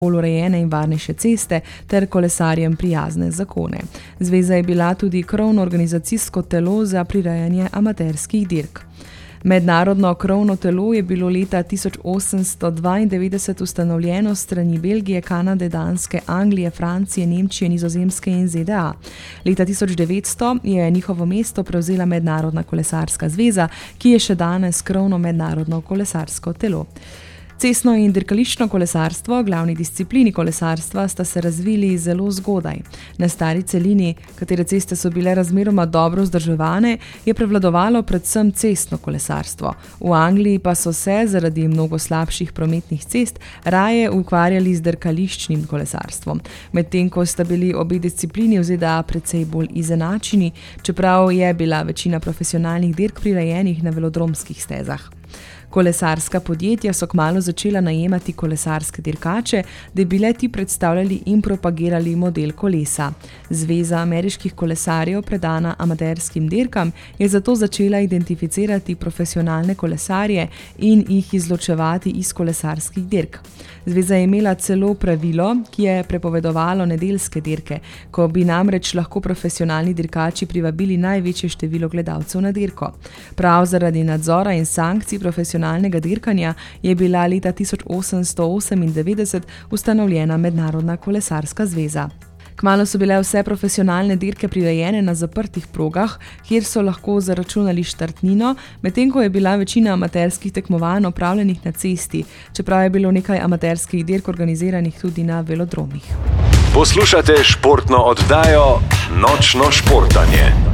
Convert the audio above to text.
bolj urejene in varnejše ceste ter kolesarjem prijazne zakone. Zveza je bila tudi krovno organizacijsko telo za prirejanje amaterskih dirk. Mednarodno krovno telo je bilo leta 1892 ustanovljeno s strani Belgije, Kanade, Danske, Anglije, Francije, Nemčije, Nizozemske in ZDA. Leta 1900 je njihovo mesto prevzela Mednarodna kolesarska zveza, ki je še danes krovno mednarodno kolesarsko telo. Cestno in dirkališčno kolesarstvo, glavni disciplini kolesarstva, sta se razvili zelo zgodaj. Na stari celini, katere ceste so bile razmeroma dobro vzdrževane, je prevladovalo predvsem cestno kolesarstvo. V Angliji pa so se, zaradi mnogo slabših prometnih cest, raje ukvarjali z dirkališčnim kolesarstvom. Medtem ko sta bili obe disciplini v ZDA precej bolj izenačeni, čeprav je bila večina profesionalnih dirk prirejenih na velodromskih stezah. Kolesarska podjetja so kmalu začela najemati kolesarske dirkače, da bi le ti predstavljali in propagirali model kolesa. Zveza ameriških kolesarjev, predana amaterskim dirkam, je zato začela identificirati profesionalne kolesarje in jih izločevati iz kolesarskih dirk. Zveza je imela celo pravilo, ki je prepovedovalo nedeljske dirke, ko bi namreč lahko profesionalni dirkači privabili največje število gledalcev na dirko. Prav zaradi nadzora in sankcij profesionalnega dirkanja je bila leta 1898 ustanovljena Mednarodna kolesarska zveza. Kmalu so bile vse profesionalne dirke prirejene na zaprtih progah, kjer so lahko zaračunali štartnino, medtem ko je bila večina amaterskih tekmovanj opravljenih na cesti, čeprav je bilo nekaj amaterskih dirk organiziranih tudi na velodromih. Poslušate športno oddajo Nočno športanje.